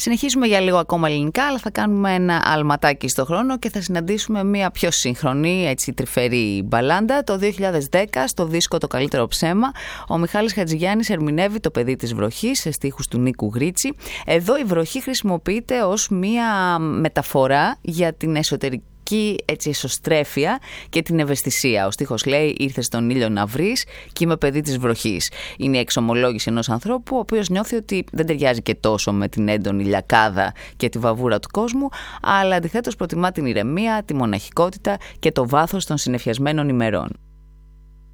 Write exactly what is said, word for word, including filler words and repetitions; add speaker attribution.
Speaker 1: Συνεχίζουμε για λίγο ακόμα ελληνικά, αλλά θα κάνουμε ένα αλματάκι στο χρόνο και θα συναντήσουμε μια πιο σύγχρονη, έτσι τρυφερή μπαλάντα. Το δύο χιλιάδες δέκα, στο δίσκο «Το καλύτερο ψέμα», ο Μιχάλης Χατζηγιάννης ερμηνεύει το παιδί της βροχής σε στίχους του Νίκου Γρίτσι. Εδώ η βροχή χρησιμοποιείται ως μια μεταφορά για την εσωτερική έτσι εσωστρέφεια και την ευαισθησία. Ο στίχος λέει: «Ήρθες στον ήλιο να βρεις και είμαι παιδί της βροχής». Είναι η εξομολόγηση ενός ανθρώπου ο οποίος νιώθει ότι δεν ταιριάζει και τόσο με την έντονη λιακάδα και τη βαβούρα του κόσμου, αλλά αντιθέτως προτιμά την ηρεμία, τη μοναχικότητα και το βάθος των συννεφιασμένων ημερών.